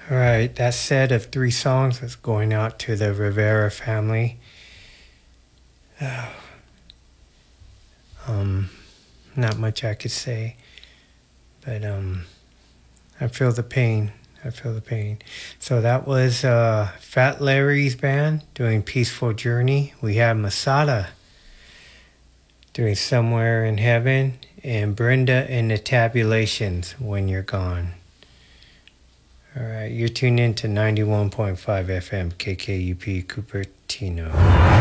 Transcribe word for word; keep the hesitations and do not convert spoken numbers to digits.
All right, that set of three songs is going out to the Rivera family. Uh, um, not much I could say, but um, I feel the pain. I feel the pain. So that was uh, Fat Larry's band doing Peaceful Journey. We had Masada doing Somewhere in Heaven, and Brenda in the Tabulations, When You're Gone. All right, you're tuned in to ninety-one point five F M K K U P Cupertino.